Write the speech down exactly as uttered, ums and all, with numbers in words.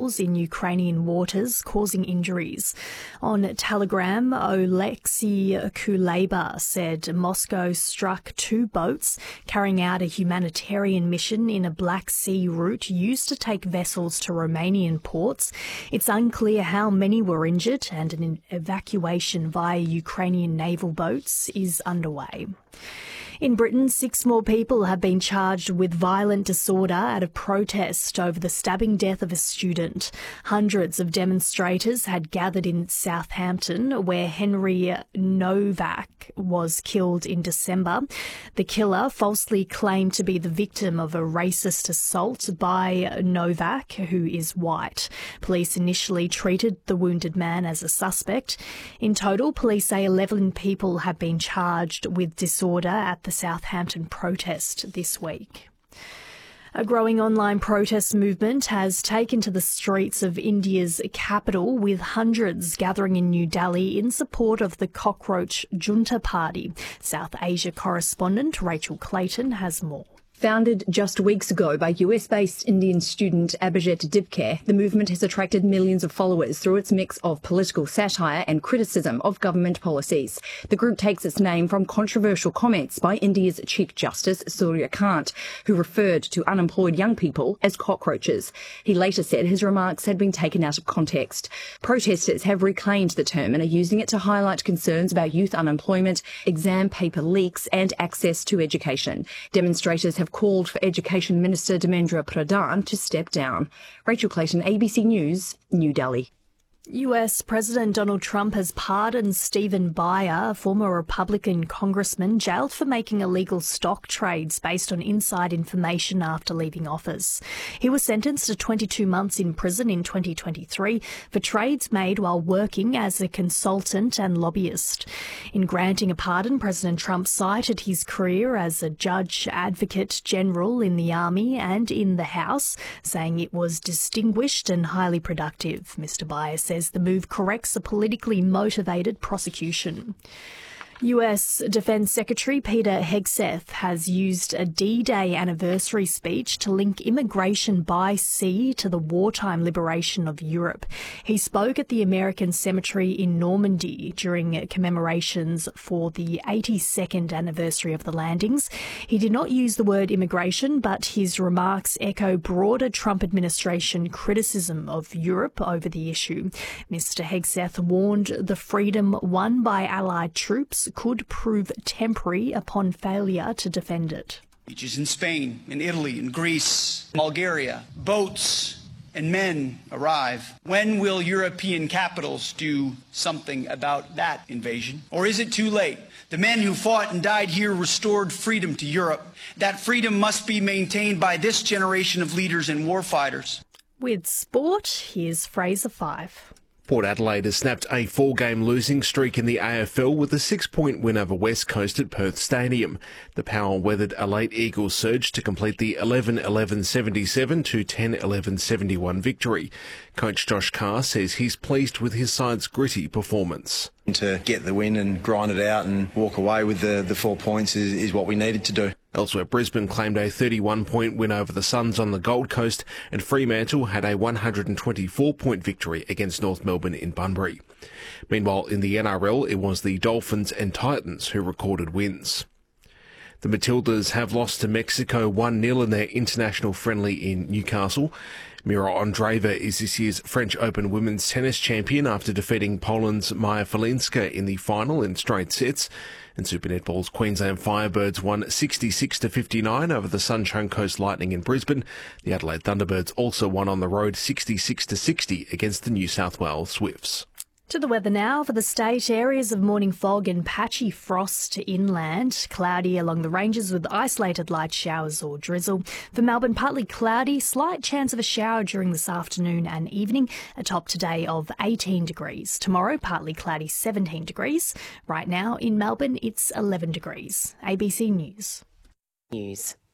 vessels in Ukrainian waters, causing injuries. On Telegram, Oleksiy Kuleba said Moscow struck two boats carrying out a humanitarian mission in a Black Sea route used to take vessels to Romanian ports. It's unclear how many were injured, and an evacuation via Ukrainian naval boats is underway. In Britain, six more people have been charged with violent disorder at a protest over the stabbing death of a student. Hundreds of demonstrators had gathered in Southampton, where Henry Novak was killed in December. The killer falsely claimed to be the victim of a racist assault by Novak, who is white. Police initially treated the wounded man as a suspect. In total, police say eleven people have been charged with disorder at the Southampton protest this week. A growing online protest movement has taken to the streets of India's capital, with hundreds gathering in New Delhi in support of the Cockroach Junta Party. South Asia correspondent Rachel Clayton has more. Founded just weeks ago by U S-based Indian student Abhijit Dibkar, the movement has attracted millions of followers through its mix of political satire and criticism of government policies. The group takes its name from controversial comments by India's Chief Justice Surya Kant, who referred to unemployed young people as cockroaches. He later said his remarks had been taken out of context. Protesters have reclaimed the term and are using it to highlight concerns about youth unemployment, exam paper leaks and access to education. Demonstrators have called for Education Minister Dharmendra Pradhan to step down. Rachel Clayton, A B C News, New Delhi. U S President Donald Trump has pardoned Stephen Breyer, a former Republican congressman jailed for making illegal stock trades based on inside information after leaving office. He was sentenced to twenty-two months in prison in twenty twenty-three for trades made while working as a consultant and lobbyist. In granting a pardon, President Trump cited his career as a judge advocate general in the Army and in the House, saying it was distinguished and highly productive. Mister Breyer said the move corrects a politically motivated prosecution. U S Defense Secretary Peter Hegseth has used a D-Day anniversary speech to link immigration by sea to the wartime liberation of Europe. He spoke at the American Cemetery in Normandy during commemorations for the eighty-second anniversary of the landings. He did not use the word immigration, but his remarks echo broader Trump administration criticism of Europe over the issue. Mister Hegseth warned the freedom won by Allied troops could prove temporary upon failure to defend it. Beaches in Spain, in Italy, in Greece, Bulgaria, boats and men arrive. When will European capitals do something about that invasion? Or is it too late? The men who fought and died here restored freedom to Europe. That freedom must be maintained by this generation of leaders and warfighters. With sport, here's Fraser Fife. Port Adelaide has snapped a four-game losing streak in the A F L with a six-point win over West Coast at Perth Stadium. The Power weathered a late Eagles surge to complete the eleven eleven seventy-seven to ten eleven seventy-one victory. Coach Josh Carr says he's pleased with his side's gritty performance. To get the win and grind it out and walk away with the, the four points is, is what we needed to do. Elsewhere, Brisbane claimed a thirty-one point win over the Suns on the Gold Coast, and Fremantle had a one hundred twenty-four point victory against North Melbourne in Bunbury. Meanwhile, in the N R L, it was the Dolphins and Titans who recorded wins. The Matildas have lost to Mexico one nil in their international friendly in Newcastle. Mira Andreeva is this year's French Open women's tennis champion after defeating Poland's Maja Falinska in the final in straight sets. And Super Netball's Queensland Firebirds won sixty-six to fifty-nine over the Sunshine Coast Lightning in Brisbane. The Adelaide Thunderbirds also won on the road sixty-six to sixty against the New South Wales Swifts. To the weather now. For the state, areas of morning fog and patchy frost inland. Cloudy along the ranges with isolated light showers or drizzle. For Melbourne, partly cloudy, slight chance of a shower during this afternoon and evening. A top today of eighteen degrees. Tomorrow, partly cloudy, seventeen degrees. Right now in Melbourne, it's eleven degrees. A B C News. News.